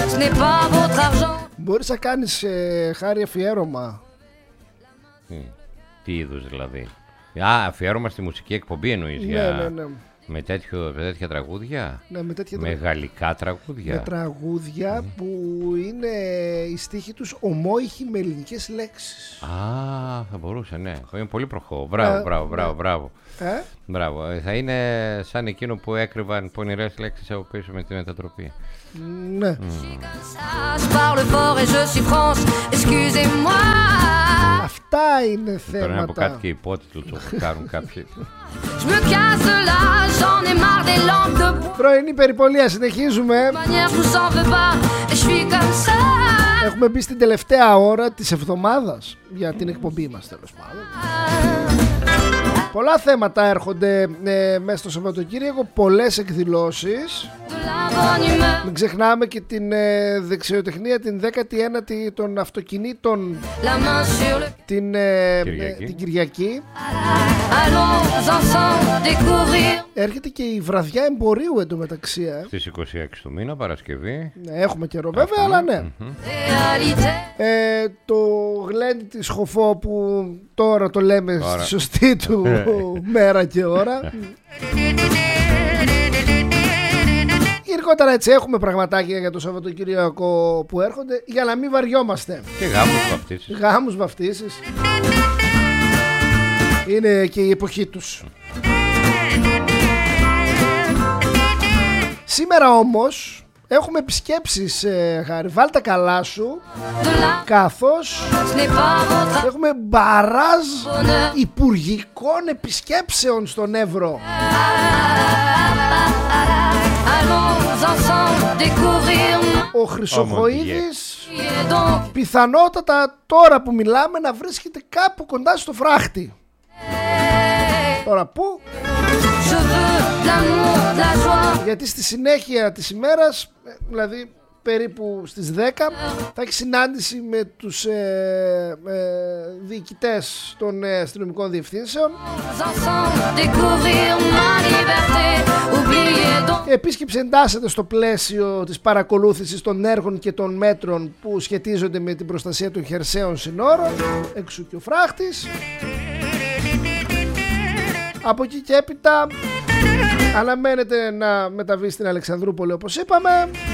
Μπορείς να κάνεις Χάρη αφιέρωμα. Τι είδους δηλαδή? Αφιέρωμα στη μουσική εκπομπή εννοείς? Ναι. Με τέτοια τραγούδια? Ναι, με γαλλικά τραγούδια? Με τραγούδια που είναι οι στίχοι τους ομόηχοι με ελληνικές λέξεις. Θα μπορούσε, ναι. Είναι πολύ προχώ. Μπράβο. Μπράβο. Θα είναι σαν εκείνο που έκρυβαν πονηρές λέξεις από πίσω με τη μετατροπή. Ναι. Αυτά είναι θέματα. Τώρα να πω κάτι και υπότιτλο το κάνουν κάποιοι. Πρωινή περιπολία, συνεχίζουμε. Έχουμε μπει στην τελευταία ώρα της εβδομάδας για την εκπομπή μας, τέλος πάντων. Πολλά θέματα έρχονται μέσα στο Σαββατοκύριακο, πολλές εκδηλώσεις. Μην ξεχνάμε και την δεξιοτεχνία, την 19η των αυτοκινήτων την Κυριακή. Έρχεται και η βραδιά εμπορίου εντωμεταξύ. Στις 26 του μήνα, Παρασκευή. Έχουμε καιρό βέβαια, αλλά ναι. Το γλέντι της Χοφό που τώρα το λέμε στη σωστή του μέρα και ώρα. Γενικότερα έτσι έχουμε πραγματάκια για το Σαββατοκυριακό που έρχονται, για να μην βαριόμαστε. Και γάμους βαφτίσεις. Είναι και η εποχή τους. Σήμερα όμως έχουμε επισκέψεις, Χάρη, βάλ τα καλά σου, καθώς έχουμε μπαράζ υπουργικών επισκέψεων στον Εύρο. Ο Χρυσοχοΐδης πιθανότατα τώρα που μιλάμε να βρίσκεται κάπου κοντά στο φράχτη. Τώρα πού? Γιατί στη συνέχεια της ημέρας, δηλαδή περίπου στις 10, θα έχει συνάντηση με τους διοικητές των αστυνομικών διευθύνσεων. Η επίσκεψη εντάσσεται στο πλαίσιο της παρακολούθησης των έργων και των μέτρων που σχετίζονται με την προστασία των χερσαίων συνόρων, εξού και ο φράχτης. Από εκεί και έπειτα αναμένεται να μεταβεί στην Αλεξανδρούπολη, όπως είπαμε.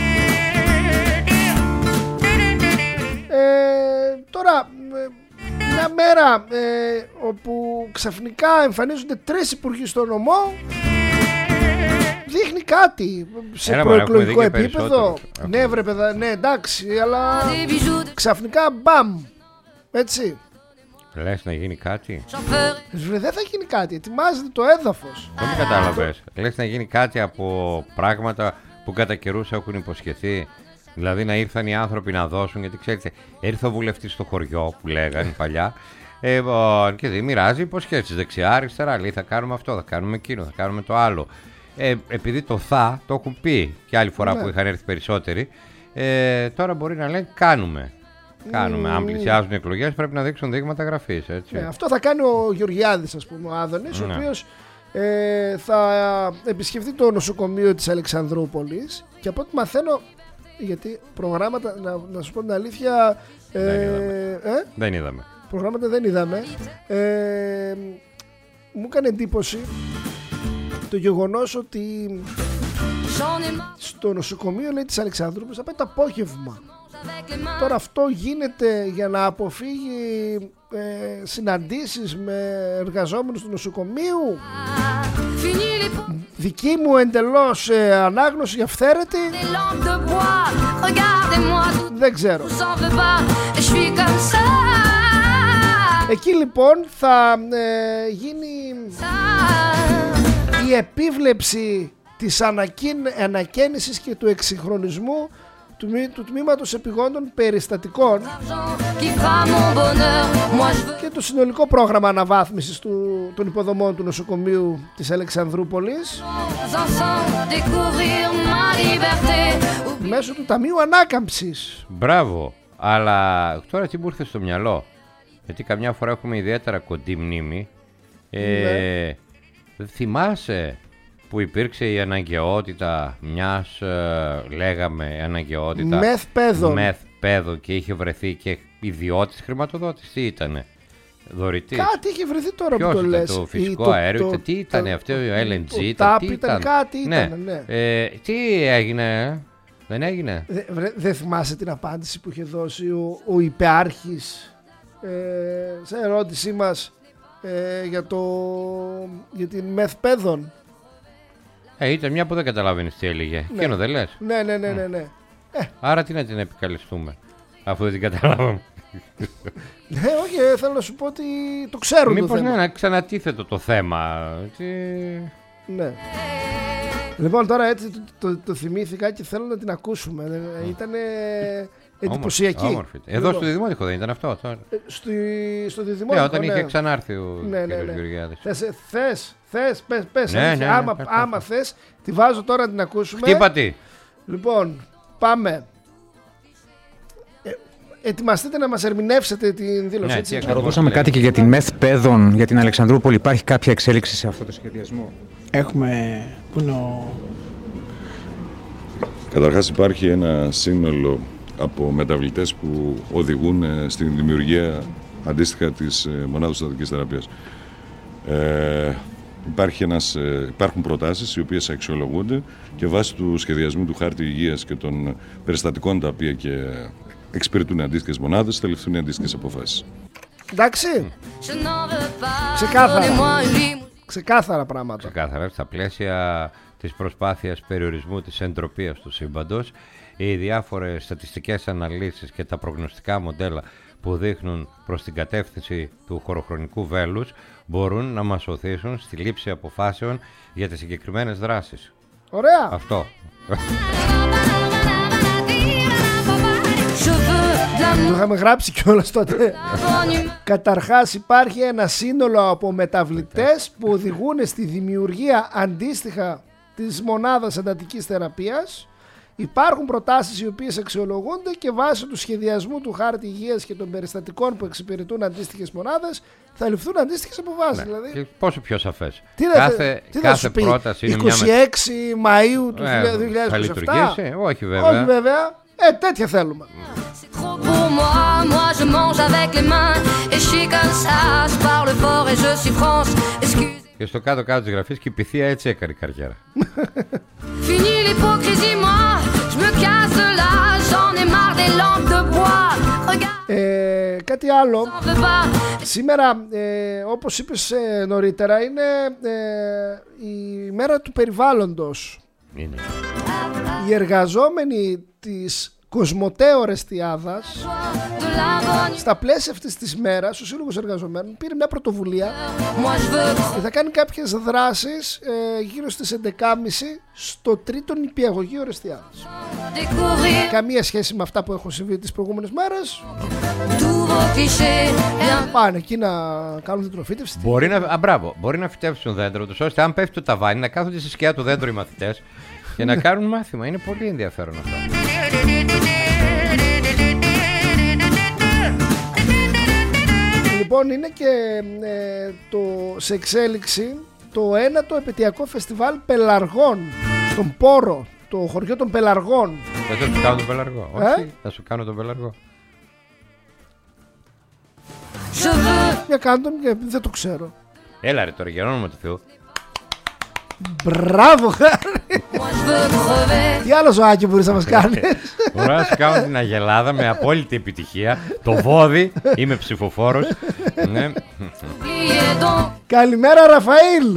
Τώρα μια μέρα όπου ξαφνικά εμφανίζονται 3 υπουργοί στο νομό δείχνει κάτι σε προεκλογικό επίπεδο. Ναι βρε παιδά, ναι εντάξει, αλλά ξαφνικά μπαμ, έτσι. Λες να γίνει κάτι? Δεν θα γίνει κάτι, ετοιμάζεται το έδαφος. Δεν με κατάλαβες. Λες να γίνει κάτι από πράγματα που κατά καιρούς έχουν υποσχεθεί? Δηλαδή να ήρθαν οι άνθρωποι να δώσουν, γιατί ξέρετε, ήρθε ο βουλευτής στο χωριό που λέγανε παλιά και δεν μοιράζει υποσχέσεις δεξιά, αριστερά. Λέει θα κάνουμε αυτό, θα κάνουμε εκείνο, θα κάνουμε το άλλο. Επειδή το το έχουν πει και άλλη φορά που είχαν έρθει περισσότεροι, τώρα μπορεί να λένε κάνουμε. Αν πλησιάζουν οι εκλογές πρέπει να δείξουν δείγματα γραφής, έτσι. Αυτό θα κάνει ο Γεωργιάδης, ας πούμε, ο Άδωνης, ο οποίος θα επισκεφτεί το νοσοκομείο της Αλεξανδρούπολης και από ό,τι μαθαίνω, γιατί προγράμματα, να σου πω την αλήθεια, δεν είδαμε. Προγράμματα δεν είδαμε. Μου έκανε εντύπωση το γεγονός ότι στο νοσοκομείο, λέει, της Αλεξανδρούπολης θα πάει το απόγευμα. Τώρα αυτό γίνεται για να αποφύγει συναντήσεις με εργαζόμενους του νοσοκομείου. Δική μου εντελώς ανάγνωση αυθαίρετη. Δεν ξέρω. Εκεί λοιπόν θα γίνει η επίβλεψη της ανακαίνησης και του εξυγχρονισμού του τμήματος επιγόντων περιστατικών και το συνολικό πρόγραμμα αναβάθμισης των υποδομών του νοσοκομείου της Αλεξανδρούπολης μέσω του Ταμείου Ανάκαμψης. Μπράβο, αλλά τώρα τι μου ήρθε στο μυαλό, γιατί καμιά φορά έχουμε ιδιαίτερα κοντή μνήμη. Θυμάσαι που υπήρξε η αναγκαιότητα μιας, λέγαμε, αναγκαιότητα μεθπαίδων και είχε βρεθεί και ιδιώτης χρηματοδότης, τι ήτανε, δωρητής? Κάτι είχε βρεθεί τώρα. Ποιος που το ήταν, λες. το φυσικό αέριο, τι ήταν αυτό, ο LNG, τι ήταν, κάτι ήταν, ναι. Τι έγινε, δεν έγινε? Δεν θυμάσαι την απάντηση που είχε δώσει ο υπεάρχης σε ερώτησή μας για την μεθπαίδων? Ήταν μια που δεν καταλαβαίνεις τι έλεγε. Ναι. Εκείνο δεν λες? Ναι. Άρα τι να την επικαλεστούμε, αφού δεν την καταλάβαμε? Ναι, όχι, θέλω να σου πω ότι το ξέρουν. Μήπως το θέμα. να ξανατίθετο το θέμα. Ναι. Λοιπόν, τώρα έτσι το θυμήθηκα και θέλω να την ακούσουμε. Ήτανε εντυπωσιακή. Όμορφη. Εδώ στο Διδημότυχο δεν ήταν αυτό? Στο Διδημότυχο, ναι, όταν είχε ξανάρθει ο κ. Γεωργιάδης. Θες, πες. Ναι, άμα θες, τη βάζω τώρα να την ακούσουμε. Χτύπα τι. Λοιπόν, πάμε. Ετοιμαστείτε να μας ερμηνεύσετε την δήλωση, έτσι. Ρωτούσαμε κάτι και για την μεθπαίδων, για την Αλεξανδρούπολη. Υπάρχει κάποια εξέλιξη σε αυτό το σχεδιασμό? Έχουμε... Πού είναι Καταρχάς υπάρχει ένα σύνολο από μεταβλητές που οδηγούν στην δημιουργία αντίστοιχα της μονάδας στατικής θεραπείας. Υπάρχουν προτάσεις οι οποίες αξιολογούνται και βάσει του σχεδιασμού του χάρτη υγείας και των περιστατικών τα οποία και εξυπηρετούν αντίστοιχες μονάδες, θα ληφθούν αντίστοιχες αποφάσεις. Εντάξει. Ξεκάθαρα πράγματα. Ξεκάθαρα, στα πλαίσια της προσπάθειας περιορισμού της εντροπίας του σύμπαντος, οι διάφορες στατιστικές αναλύσεις και τα προγνωστικά μοντέλα που δείχνουν προς την κατεύθυνση του χωροχρονικού βέλους μπορούν να μας οθήσουν στη λήψη αποφάσεων για τις συγκεκριμένες δράσεις. Ωραία. Αυτό. Το είχαμε γράψει κιόλας τότε. Καταρχάς υπάρχει ένα σύνολο από μεταβλητές που οδηγούν στη δημιουργία αντίστοιχα της μονάδας εντατικής θεραπείας. Υπάρχουν προτάσεις οι οποίες αξιολογούνται και βάσει του σχεδιασμού του χάρτη υγείας και των περιστατικών που εξυπηρετούν αντίστοιχες μονάδες θα ληφθούν αντίστοιχες αποφάσεις. Ναι. Δηλαδή. Και πόσο πιο σαφές. Κάθε πρόταση είναι 26 Μαΐου του 2027. Θα λειτουργήσει? Όχι βέβαια. Όχι βέβαια. Τέτοια θέλουμε. Και στο κάτω-κάτω της γραφής και η Πυθία έτσι έκανε η καριέρα. Κάτι άλλο. Σήμερα, όπως είπες νωρίτερα, είναι η μέρα του περιβάλλοντος. Είναι. Οι εργαζόμενοι της Κοσμοτέ Ορεστιάδας, στα πλαίσια αυτής της μέρας, ο Σύλλογος Εργαζομένων πήρε μια πρωτοβουλία και θα κάνει κάποιες δράσεις γύρω στις 11.30 στο τρίτο νηπιαγωγείο Ορεστιάδας. Καμία σχέση με αυτά που έχουν συμβεί τις προηγούμενες μέρες. Πάνε εκεί να κάνουν την τροφήτευση. Μπορεί να φυτέψουν δέντρο τους, ώστε αν πέφτει το ταβάνι να κάθονται στη σκιά του δέντρου οι μαθητές και να κάνουν μάθημα. Είναι πολύ ενδιαφέρον αυτό. Λοιπόν, είναι και σε εξέλιξη το 9ο επαιτειακό φεστιβάλ Πελαργών στον Πόρο, το χωριό των Πελαργών. Δεν θα σου κάνω τον Πελαργό. Όχι, θα σου κάνω τον Πελαργό. Για κάνω τον, δεν το ξέρω. Έλα ρε τώρα, για όνομα του Θεού. Μπράβο, Χάρη. Τι άλλο ζωάκι μπορείς να μας κάνεις? Μπορώ να σου κάνω την αγελάδα με απόλυτη επιτυχία. Το βόδι, είμαι ψηφοφόρος. Ναι. Καλημέρα Ραφαήλ.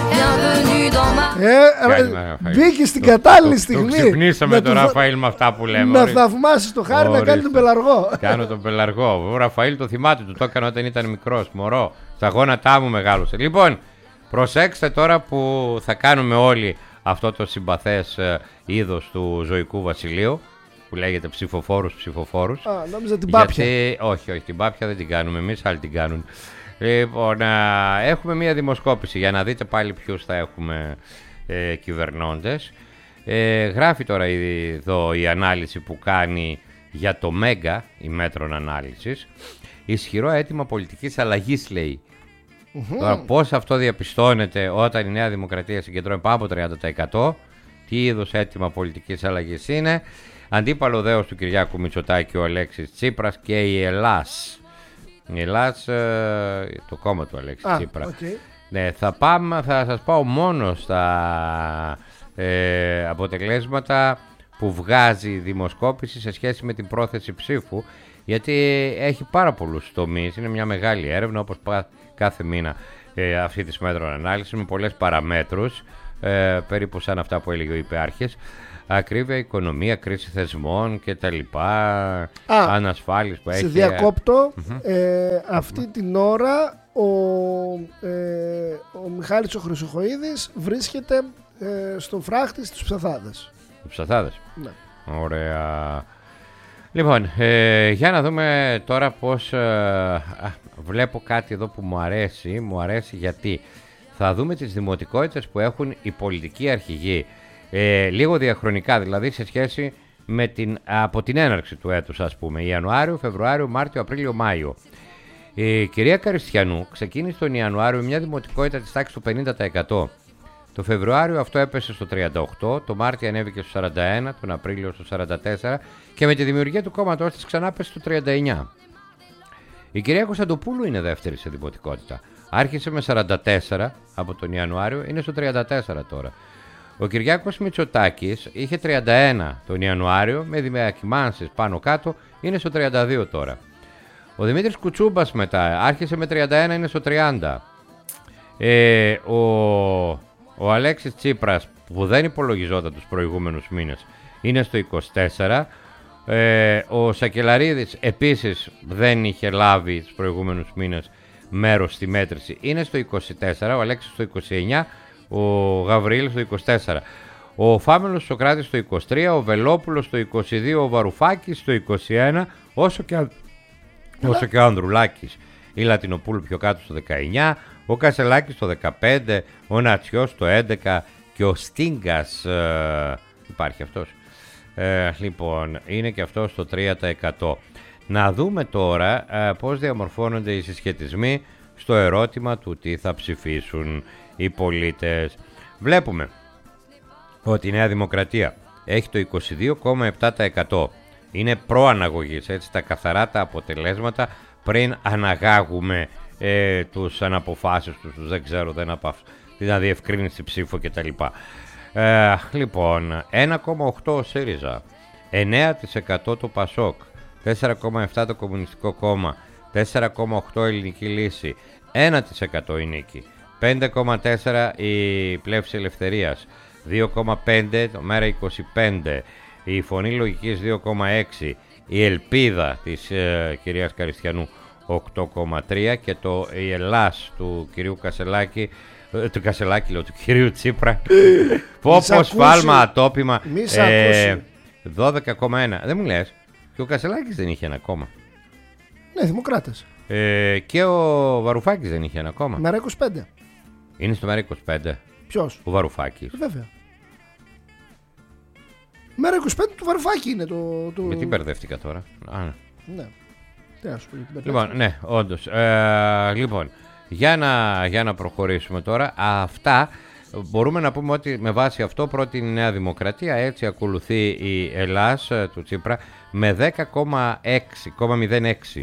Μπήκε στην κατάλληλη στιγμή. Το ξυπνήσαμε τον Ραφαήλ με αυτά που λέμε. Να θαυμάσεις το Χάρη να κάνει τον Πελαργό. Κάνω τον Πελαργό. Ο Ραφαήλ το θυμάται, του το έκανε όταν ήταν μικρός, μωρό. Στα γόνατά μου μεγάλωσε. Λοιπόν, προσέξτε τώρα που θα κάνουμε όλοι αυτό το συμπαθές είδος του ζωικού βασιλείου που λέγεται ψηφοφόρους. Νόμιζα την πάπια. Όχι, την πάπια δεν την κάνουμε εμείς, άλλοι την κάνουν. Λοιπόν, έχουμε μία δημοσκόπηση για να δείτε πάλι ποιους θα έχουμε κυβερνώντες. Γράφει τώρα εδώ η ανάλυση που κάνει για το Μέγκα, η μέτρων ανάλυσης. Ισχυρό αίτημα πολιτικής αλλαγής, λέει. Τώρα πώς αυτό διαπιστώνεται όταν η Νέα Δημοκρατία συγκεντρώνει πάνω από 30%, τι είδους αίτημα πολιτικής αλλαγής είναι. Αντίπαλο δέος του Κυριάκου Μητσοτάκη ο Αλέξης Τσίπρας και η Ελλάς. Η Ελλάς, το κόμμα του Αλέξη Τσίπρα. Okay. Ναι, θα σας πάω μόνο στα αποτελέσματα που βγάζει η δημοσκόπηση σε σχέση με την πρόθεση ψήφου, γιατί έχει πάρα πολλούς τομείς, είναι μια μεγάλη έρευνα όπως κάθε μήνα αυτή της μέτρων ανάλυσης με πολλές παραμέτρους, περίπου σαν αυτά που έλεγε ο Υπεάρχης, ακρίβεια, οικονομία, κρίση θεσμών και τα λοιπά, ανασφάλειες που έχει. Σε διακόπτω, αυτή την ώρα ο Μιχάλης ο Χρυσοχοΐδης βρίσκεται στο φράχτη στους Ψαθάδες. Στους Ψαθάδες. Ναι. Ωραία. Λοιπόν, για να δούμε τώρα πώς βλέπω κάτι εδώ που μου αρέσει γιατί θα δούμε τις δημοτικότητες που έχουν οι πολιτικοί αρχηγοί λίγο διαχρονικά, δηλαδή σε σχέση με από την έναρξη του έτους, ας πούμε, Ιανουάριο, Φεβρουάριο, Μάρτιο, Απρίλιο, Μάιο. Η κυρία Καριστιανού ξεκίνησε τον Ιανουάριο μια δημοτικότητα της τάξης του 50%. Το Φεβρουάριο αυτό έπεσε στο 38%, το Μάρτιο ανέβηκε στο 41%, τον Απρίλιο στο 44% και με τη δημιουργία του κόμματός της ξανά πέσει στο 39%. Η κυρία Κωνσταντοπούλου είναι δεύτερη σε δημοτικότητα. Άρχισε με 44% από τον Ιανουάριο, είναι στο 34% τώρα. Ο Κυριάκος Μητσοτάκης είχε 31% τον Ιανουάριο, με διακυμάνσεις πάνω κάτω, είναι στο 32% τώρα. Ο Δημήτρης Κουτσούμπας μετά άρχισε με 31%, είναι στο 30%. Ο Αλέξης Τσίπρας, που δεν υπολογιζόταν τους προηγούμενους μήνες, είναι στο 24%. Ο Σακελαρίδης επίσης δεν είχε λάβει τους προηγούμενους μήνες μέρος στη μέτρηση, είναι στο 24%. Ο Αλέξης στο 29%. Ο Γαβριήλ στο 24%. Ο Φάμελος Σοκράτης στο 23%. Ο Βελόπουλος στο 22%. Ο Βαρουφάκης στο 21%. Όσο και ο Ανδρουλάκης η Λατινοπούλου πιο κάτω στο 19%. Ο Κασελάκης στο 15%. Ο Νατσιός στο 11%. Και ο Στίγκας υπάρχει αυτός. Λοιπόν, είναι και αυτό στο 3%. Να δούμε τώρα πώς διαμορφώνονται οι συσχετισμοί στο ερώτημα του τι θα ψηφίσουν οι πολίτες. Βλέπουμε ότι η Νέα Δημοκρατία έχει το 22,7%. Είναι προαναγωγής, έτσι, τα καθαρά τα αποτελέσματα πριν αναγάγουμε τους αναποφάσεις τους, δεν ξέρω, την αδιευκρίνηση ψήφου κτλ. Λοιπόν, 1,8% ο ΣΥΡΙΖΑ, 9% το ΠΑΣΟΚ, 4,7% το Κομμουνιστικό Κόμμα, 4,8% Ελληνική Λύση, 1% η Νίκη, 5,4% η Πλεύση Ελευθερίας, 2,5% το Μέρα 25, η Φωνή Λογικής 2,6%, η Ελπίδα της κυρίας Καριστιανού 8,3% και η Ελλάς του κυρίου Κασελάκη, του κυρίου Τσίπρα, πόπο σφάλμα ατόπιμα, 12,1%. Δεν μου λες, και ο Κασελάκης δεν είχε ένα κόμμα. Ναι, Δημοκράτες. Και ο Βαρουφάκης δεν είχε ένα κόμμα. Μέρα 25. Είναι στο Μέρα 25. Ποιος? Ο Βαρουφάκης. Βέβαια. Μέρα 25 του Βαρουφάκη είναι το... Με τι μπερδεύτηκα τώρα. Ναι. Τι να σου πω, λοιπόν, ναι, όντως. Λοιπόν, για να προχωρήσουμε τώρα. Αυτά μπορούμε να πούμε ότι με βάση αυτό πρότεινε η Νέα Δημοκρατία. Έτσι ακολουθεί η Ελλάς του Τσίπρα με 10,06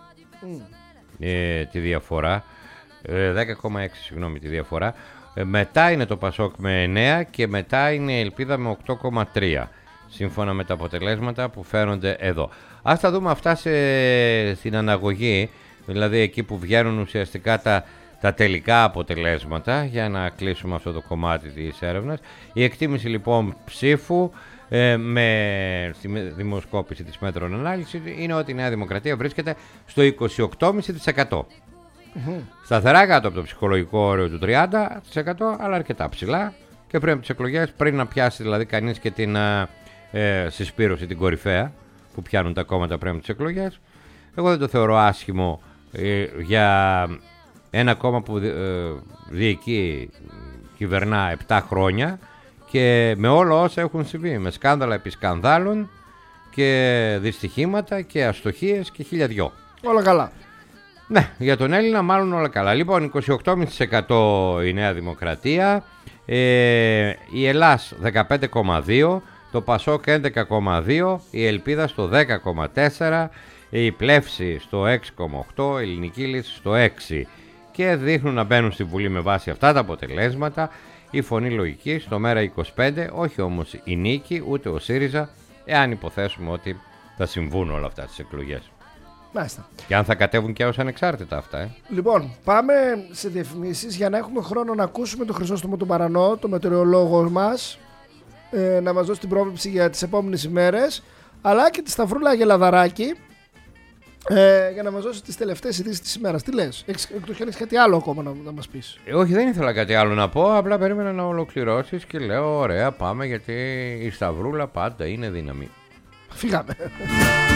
τη διαφορά. 10,6 συγγνώμη τη διαφορά. Μετά είναι το ΠΑΣΟΚ με 9 και μετά είναι η Ελπίδα με 8,3 σύμφωνα με τα αποτελέσματα που φαίνονται εδώ. Ας τα δούμε αυτά στην αναγωγή, δηλαδή εκεί που βγαίνουν ουσιαστικά τα τελικά αποτελέσματα, για να κλείσουμε αυτό το κομμάτι της έρευνας. Η εκτίμηση λοιπόν ψήφου στη δημοσκόπηση της μέτρων ανάλυσης είναι ότι η Νέα Δημοκρατία βρίσκεται στο 28,5%. Σταθερά κάτω από το ψυχολογικό όριο του 30%, αλλά αρκετά ψηλά και πριν από τις εκλογές, πριν να πιάσει δηλαδή κανείς και την συσπήρωση, την κορυφαία που πιάνουν τα κόμματα πριν από τις εκλογές. Εγώ δεν το θεωρώ άσχημο για ένα κόμμα που διοικεί, κυβερνά 7 χρόνια και με όλα όσα έχουν συμβεί, με σκάνδαλα επί σκανδάλων και δυστυχήματα και αστοχίες και χίλια δυο. Όλα καλά. Ναι, για τον Έλληνα μάλλον όλα καλά. Λοιπόν, 28,5% η Νέα Δημοκρατία, η Ελλάς 15,2%, το Πασόκ 11,2%, η Ελπίδα στο 10,4%, η Πλεύση στο 6,8%, η Ελληνική Λύση στο 6%. Και δείχνουν να μπαίνουν στη Βουλή με βάση αυτά τα αποτελέσματα η Φωνή Λογική στο ΜέΡΑ25, όχι όμως η Νίκη ούτε ο ΣΥΡΙΖΑ, εάν υποθέσουμε ότι θα συμβούν όλα αυτά τις εκλογές. Μάλιστα. Και αν θα κατέβουν και ως ανεξάρτητα αυτά. Λοιπόν, πάμε σε διαφημίσεις για να έχουμε χρόνο να ακούσουμε τον Χρυσόστομο τον Παρανό, τον μετεωρολόγο μας, να μας δώσει την πρόβλεψη για τις επόμενες ημέρες, αλλά και τη Σταυρούλα Γελαδαράκη, για να μας δώσει τις τελευταίες ειδήσεις της ημέρας. Τι λες, εκτός και αν έχεις κάτι άλλο ακόμα να μας πεις? Όχι, δεν ήθελα κάτι άλλο να πω, απλά περίμενα να ολοκληρώσεις και λέω ωραία, πάμε, γιατί η Σταυρούλα πάντα είναι δύναμη. Φύγαμε.